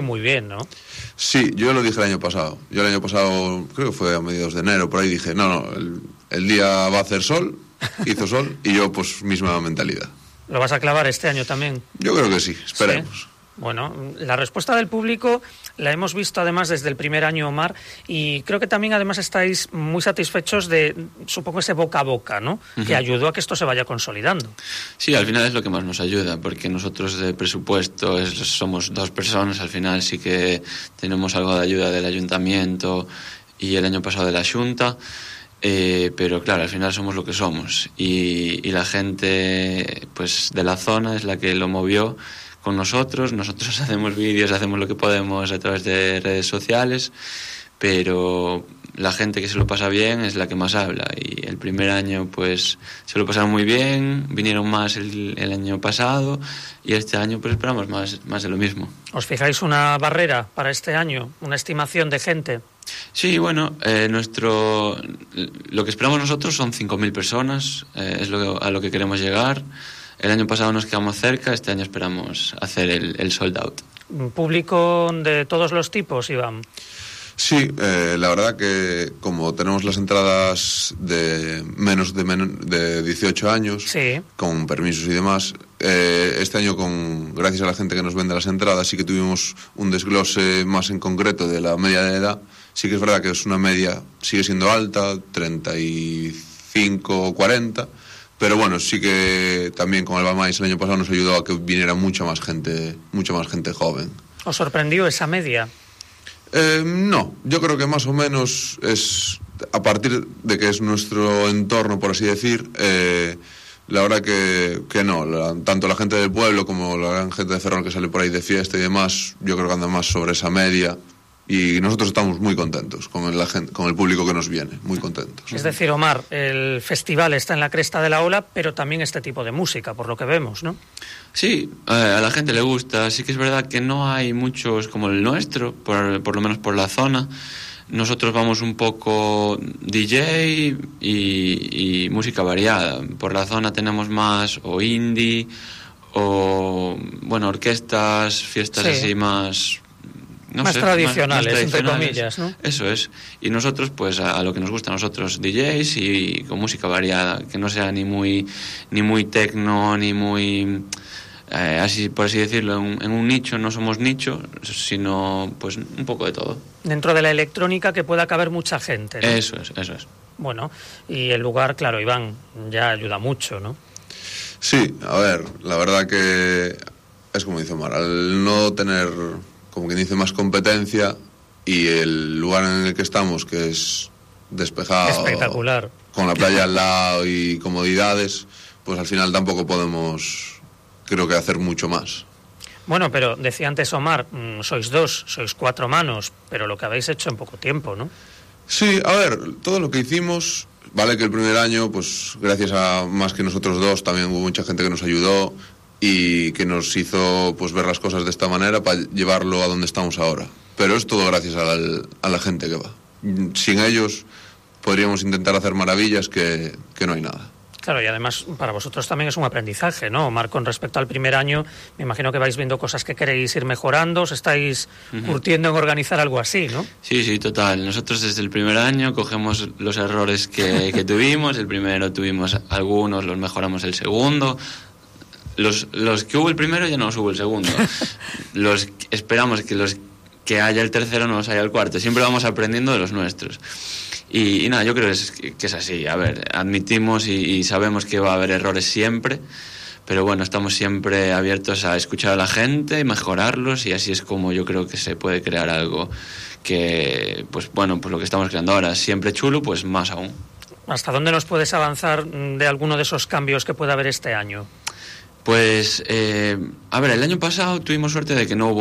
muy bien, ¿no? Sí, yo lo dije el año pasado. Yo el año pasado, creo que fue a mediados de enero, por ahí dije, no, el día va a hacer sol, hizo sol, y yo pues misma mentalidad. ¿Lo vas a clavar este año también? Yo creo que sí, esperemos. ¿Sí? Bueno, la respuesta del público la hemos visto además desde el primer año, Omar, y creo que también además estáis muy satisfechos de, supongo, ese boca a boca, ¿no? Uh-huh. Que ayudó a que esto se vaya consolidando. Sí, al final es lo que más nos ayuda, porque nosotros de presupuesto somos 2 personas, al final sí que tenemos algo de ayuda del ayuntamiento y el año pasado de la Xunta, pero claro, al final somos lo que somos y la gente pues de la zona es la que lo movió con nosotros hacemos vídeos, hacemos lo que podemos a través de redes sociales, pero la gente que se lo pasa bien es la que más habla, y el primer año pues se lo pasaron muy bien, vinieron más el año pasado, y este año pues esperamos más de lo mismo. ¿Os fijáis una barrera para este año, una estimación de gente? Sí, bueno, lo que esperamos nosotros son 5.000 personas, es a lo que queremos llegar. El año pasado nos quedamos cerca, este año esperamos hacer el sold out. ¿Público de todos los tipos, Iván? Sí, la verdad que como tenemos las entradas de menos de 18 años, sí, con permisos y demás, este año gracias a la gente que nos vende las entradas sí que tuvimos un desglose más en concreto de la media de edad. Sí que es verdad que es una media, sigue siendo alta, 35 o 40, pero bueno, sí que también con el Bamais el año pasado nos ayudó a que viniera mucha más gente joven. ¿Os sorprendió esa media? No, yo creo que más o menos es a partir de que es nuestro entorno, por así decir. La verdad que no, tanto la gente del pueblo como la gran gente de Ferrol que sale por ahí de fiesta y demás, yo creo que anda más sobre esa media. Y nosotros estamos muy contentos con el público que nos viene, muy contentos. Es decir, Omar, el festival está en la cresta de la ola, pero también este tipo de música, por lo que vemos, ¿no? Sí, a la gente le gusta. Sí que es verdad que no hay muchos como el nuestro, por lo menos por la zona. Nosotros vamos un poco DJ y música variada. Por la zona tenemos más o indie o, bueno, orquestas, fiestas así más... más tradicionales, entre comillas, ¿no? Eso es. Y nosotros, pues, a lo que nos gusta a nosotros, DJs y con música variada, que no sea ni muy tecno, ni muy... así, por así decirlo, en un nicho, no somos nicho, sino, pues, un poco de todo. Dentro de la electrónica que pueda caber mucha gente, ¿no? Eso es. Bueno, y el lugar, claro, Iván, ya ayuda mucho, ¿no? Sí, a ver, la verdad que es como dice Omar, al no tener... como quien dice, más competencia, y el lugar en el que estamos, que es despejado, espectacular, con la playa al lado y comodidades, pues al final tampoco podemos, creo que, hacer mucho más. Bueno, pero decía antes Omar, sois 2, sois 4 manos, pero lo que habéis hecho en poco tiempo, ¿no? Sí, a ver, todo lo que hicimos, vale que el primer año, pues gracias a más que nosotros 2, también hubo mucha gente que nos ayudó y que nos hizo pues ver las cosas de esta manera para llevarlo a donde estamos ahora. Pero es todo gracias a la gente que va. Sin ellos podríamos intentar hacer maravillas que no hay nada. Claro, y además para vosotros también es un aprendizaje, ¿no, Omar? Con respecto al primer año, me imagino que vais viendo cosas que queréis ir mejorando, os estáis curtiendo en organizar algo así, ¿no? Sí, total. Nosotros desde el primer año cogemos los errores que tuvimos. El primero tuvimos algunos, los mejoramos el segundo. Los que hubo el primero ya no los hubo el segundo. Esperamos que los que haya el tercero no los haya el cuarto. Siempre vamos aprendiendo de los nuestros. Y nada, yo creo que es así. A ver, admitimos y sabemos que va a haber errores siempre, pero bueno, estamos siempre abiertos a escuchar a la gente y mejorarlos, y así es como yo creo que se puede crear algo que, pues bueno, pues lo que estamos creando ahora, siempre chulo, pues más aún. ¿Hasta dónde nos puedes avanzar de alguno de esos cambios que pueda haber este año? Pues, a ver, el año pasado tuvimos suerte de que no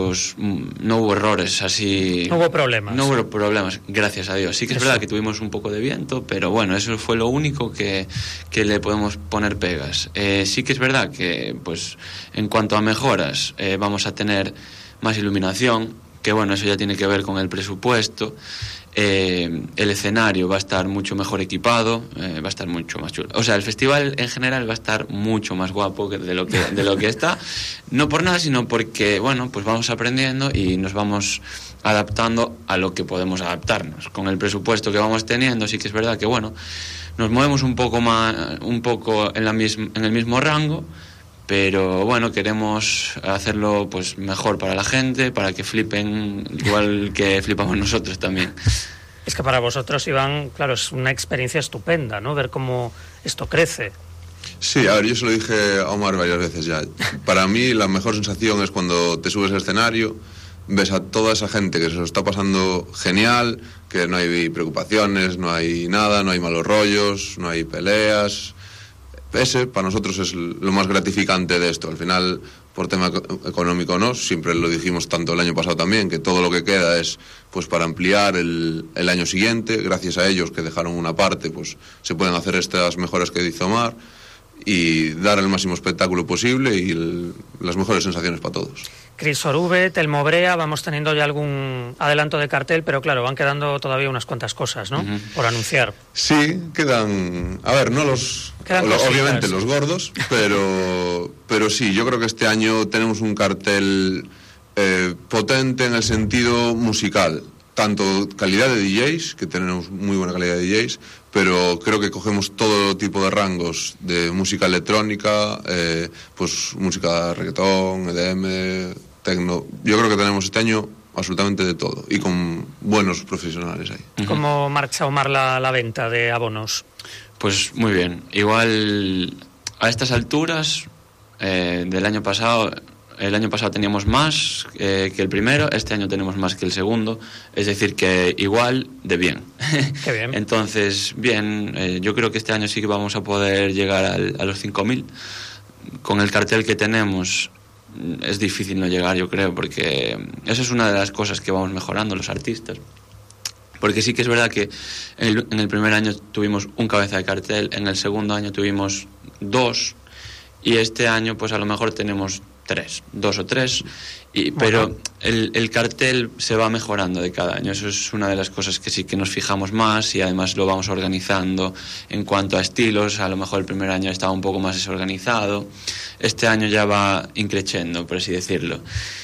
hubo errores así... No hubo problemas. No hubo problemas, gracias a Dios. Sí que es verdad que tuvimos un poco de viento, pero bueno, eso fue lo único que le podemos poner pegas. Sí que es verdad que, pues, en cuanto a mejoras, vamos a tener más iluminación, que bueno, eso ya tiene que ver con el presupuesto. El escenario va a estar mucho mejor equipado, va a estar mucho más chulo. O sea, el festival en general va a estar mucho más guapo de lo que está. No por nada, sino porque, bueno, pues vamos aprendiendo y nos vamos adaptando a lo que podemos adaptarnos. Con el presupuesto que vamos teniendo, sí que es verdad que, bueno, nos movemos un poco en el mismo rango, pero bueno, queremos hacerlo pues mejor para la gente, para que flipen igual que flipamos nosotros también. Es que para vosotros, Iván, claro, es una experiencia estupenda, ¿no? Ver cómo esto crece. Sí, a ver, yo se lo dije a Omar varias veces ya. Para mí la mejor sensación es cuando te subes al escenario, ves a toda esa gente que se lo está pasando genial, que no hay preocupaciones, no hay nada, no hay malos rollos, no hay peleas. Ese para nosotros es lo más gratificante de esto. Al final, por tema económico no, siempre lo dijimos tanto el año pasado también, que todo lo que queda es pues para ampliar el año siguiente. Gracias a ellos que dejaron una parte, pues se pueden hacer estas mejoras que dice Omar y dar el máximo espectáculo posible y las mejores sensaciones para todos. Cris Orube, Telmo Brea, vamos teniendo ya algún adelanto de cartel, pero claro, van quedando todavía unas cuantas cosas, ¿no? Por anunciar. Sí, quedan... A ver, no los... obviamente los gordos, pero sí, yo creo que este año tenemos un cartel potente en el sentido musical. Tanto calidad de DJs, que tenemos muy buena calidad de DJs, pero creo que cogemos todo tipo de rangos de música electrónica, pues música reggaetón, EDM, techno. Yo creo que tenemos este año absolutamente de todo y con buenos profesionales ahí. ¿Cómo marcha, Omar, la venta de abonos? Pues muy bien. Igual a estas alturas del año pasado... El año pasado teníamos más que el primero, este año tenemos más que el segundo, es decir, que igual de bien. Qué bien. Entonces, bien, yo creo que este año sí que vamos a poder llegar a los 5.000. Con el cartel que tenemos es difícil no llegar, yo creo, porque esa es una de las cosas que vamos mejorando los artistas. Porque sí que es verdad que en el primer año tuvimos un cabeza de cartel, en el segundo año tuvimos 2, y este año pues a lo mejor tenemos 2 o 3, pero el cartel se va mejorando de cada año. Eso es una de las cosas que sí que nos fijamos más y además lo vamos organizando en cuanto a estilos. A lo mejor el primer año estaba un poco más desorganizado, este año ya va increciendo, por así decirlo.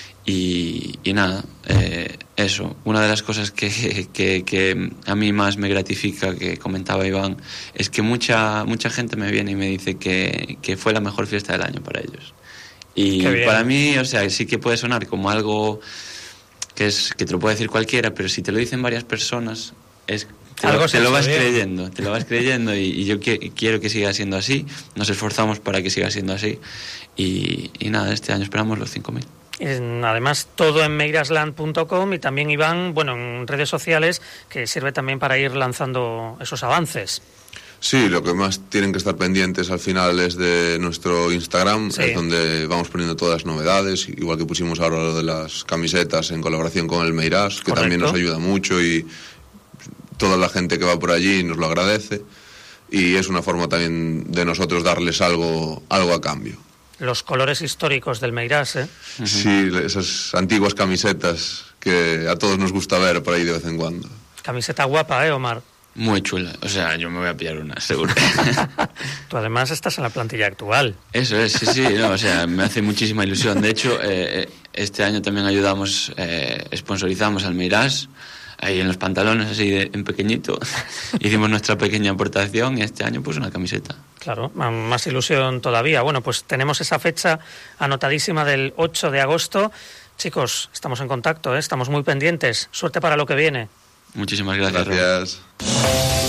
Y nada, eso, una de las cosas que a mí más me gratifica, que comentaba Iván, es que mucha gente me viene y me dice que fue la mejor fiesta del año para ellos. Y para mí, o sea, sí que puede sonar como algo que te lo puede decir cualquiera, pero si te lo dicen varias personas, te lo vas creyendo y yo quiero que siga siendo así, nos esforzamos para que siga siendo así y nada, este año esperamos los 5.000. Además, todo en meirasland.com y también, Iván, bueno, en redes sociales, que sirve también para ir lanzando esos avances. Sí, lo que más tienen que estar pendientes al final es de nuestro Instagram, sí. Es donde vamos poniendo todas las novedades, igual que pusimos ahora lo de las camisetas en colaboración con el Meirás, que correcto. También nos ayuda mucho y toda la gente que va por allí nos lo agradece y es una forma también de nosotros darles algo a cambio. Los colores históricos del Meirás, ¿eh? Sí, esas antiguas camisetas que a todos nos gusta ver por ahí de vez en cuando. Camiseta guapa, Omar. Muy chula, o sea, yo me voy a pillar una, seguro. Tú además estás en la plantilla actual. Eso es, sí, no, o sea, me hace muchísima ilusión. De hecho, este año también ayudamos, sponsorizamos al Meirás, ahí en los pantalones, así en pequeñito. Hicimos nuestra pequeña aportación y este año pues una camiseta. Claro, más ilusión todavía. Bueno, pues tenemos esa fecha anotadísima del 8 de agosto. Chicos, estamos en contacto, estamos muy pendientes. Suerte para lo que viene. Muchísimas gracias. Gracias.